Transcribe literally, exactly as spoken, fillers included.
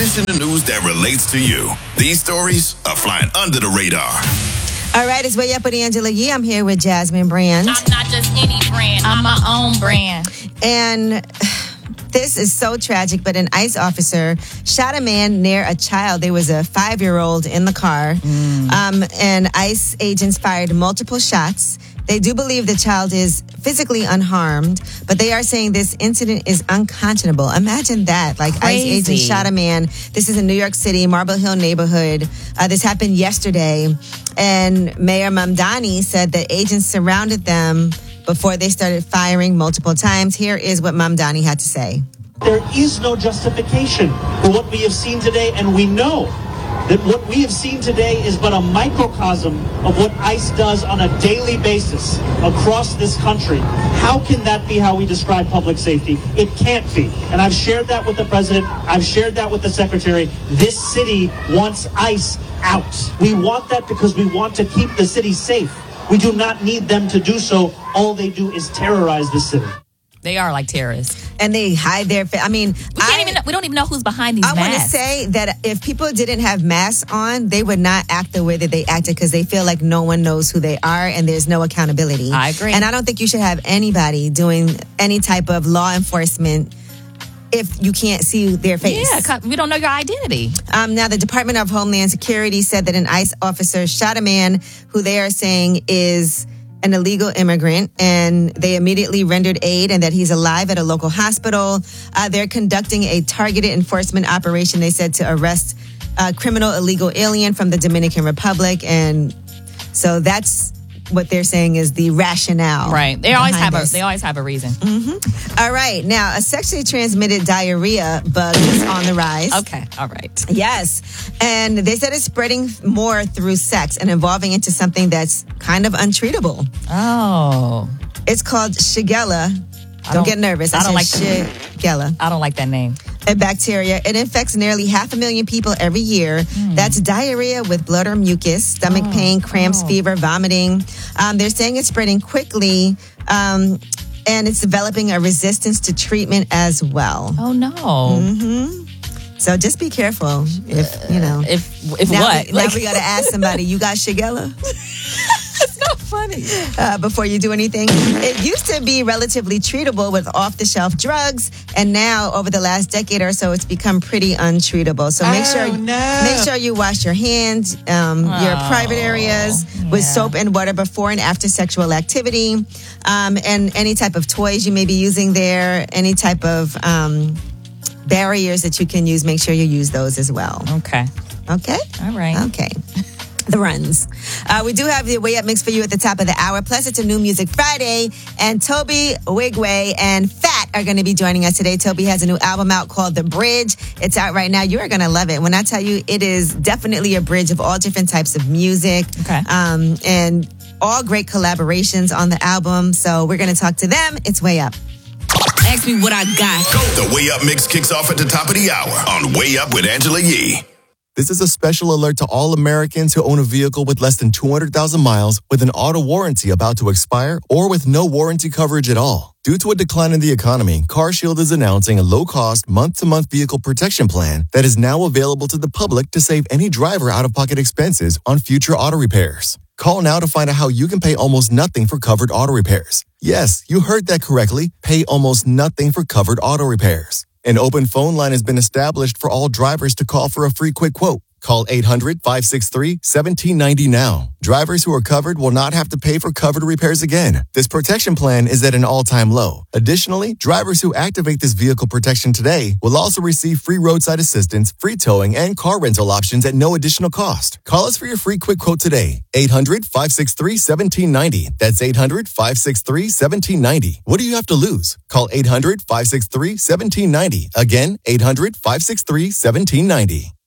Dish in the news that relates to you. These stories are flying under the radar. All right, it's Way Up with Angela Yee. I'm here with Jasmine Brand. I'm not just any brand. I'm my own brand. And this is so tragic, but an ICE officer shot a man near a child. There was a five-year-old in the car, mm. um, and ICE agents fired multiple shots. They do believe the child is physically unharmed, but they are saying this incident is unconscionable. Imagine that. Like, Crazy. ICE agents shot a man. This is in New York City, Marble Hill neighborhood. Uh, this happened yesterday. And Mayor Mamdani said the agents surrounded them before they started firing multiple times. Here is what Mamdani had to say. There is no justification for what we have seen today, and we know that what we have seen today is but a microcosm of what ICE does on a daily basis across this country. How can that be how we describe public safety? It can't be. And I've shared that with the president. I've shared that with the secretary. This city wants ICE out. We want that because we want to keep the city safe. We do not need them to do so. All they do is terrorize the city. They are like terrorists. And they hide their face. I mean, we, can't I, even, we don't even know who's behind these I masks. I want to say that if people didn't have masks on, they would not act the way that they acted because they feel like no one knows who they are and there's no accountability. I agree. And I don't think you should have anybody doing any type of law enforcement if you can't see their face. Yeah, we don't know your identity. Um, now, the Department of Homeland Security said that an ICE officer shot a man who they are saying is an illegal immigrant, and they immediately rendered aid and that he's alive at a local hospital. Uh, they're conducting a targeted enforcement operation, they said, to arrest a criminal illegal alien from the Dominican Republic. And so that's what they're saying is the rationale. Right. They always have this. a they always have a reason. Mm-hmm. All right. Now, a sexually transmitted diarrhea bug is on the rise. Okay. All right. Yes. And they said it's spreading more through sex and evolving into something that's kind of untreatable. Oh. It's called Shigella. Don't, don't get nervous. I, I don't like Shigella. I don't like that name. A bacteria. It infects nearly half a million people every year. Mm. That's diarrhea with blood or mucus, stomach oh, pain, cramps, oh. fever, vomiting. Um, they're saying it's spreading quickly, um, and it's developing a resistance to treatment as well. Oh, no. Mm-hmm. So just be careful. If, you know. If, if now what? We, like, now we got to ask somebody, you got Shigella? It's not funny. Uh, before you do anything. It used to be relatively treatable with off-the-shelf drugs, and now over the last decade or so, it's become pretty untreatable. So make oh, sure no. make sure you wash your hands, um, oh, your private areas yeah. with soap and water before and after sexual activity, um, and any type of toys you may be using there, any type of um, barriers that you can use. Make sure you use those as well. Okay. Okay. All right. Okay. The runs. Uh, we do have the Way Up mix for you at the top of the hour. Plus, it's a new Music Friday. And Toby Wigway and Fat are going to be joining us today. Toby has a new album out called The Bridge. It's out right now. You are going to love it. When I tell you, it is definitely a bridge of all different types of music. Okay. Um, and all great collaborations on the album. So we're going to talk to them. It's Way Up. Ask me what I got. Go. The Way Up mix kicks off at the top of the hour on Way Up with Angela Yee. This is a special alert to all Americans who own a vehicle with less than two hundred thousand miles with an auto warranty about to expire or with no warranty coverage at all. Due to a decline in the economy, CarShield is announcing a low-cost, month-to-month vehicle protection plan that is now available to the public to save any driver out-of-pocket expenses on future auto repairs. Call now to find out how you can pay almost nothing for covered auto repairs. Yes, you heard that correctly. Pay almost nothing for covered auto repairs. An open phone line has been established for all drivers to call for a free quick quote. Call eight hundred, five six three, one seven nine zero now. Drivers who are covered will not have to pay for covered repairs again. This protection plan is at an all-time low. Additionally, drivers who activate this vehicle protection today will also receive free roadside assistance, free towing, and car rental options at no additional cost. Call us for your free quick quote today. eight hundred, five six three, one seven nine zero. That's eight hundred, five six three, one seven nine zero. What do you have to lose? Call eight hundred, five six three, one seven nine zero. Again, eight hundred, five six three, one seven nine zero.